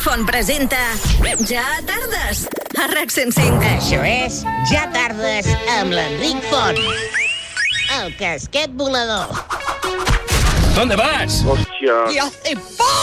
Font presenta Ja tardes a RAC 105. Això és Ja tardes amb l'Enric Font. El casquet volador. ¿Dónde vas? Hòstia. ¡Y hace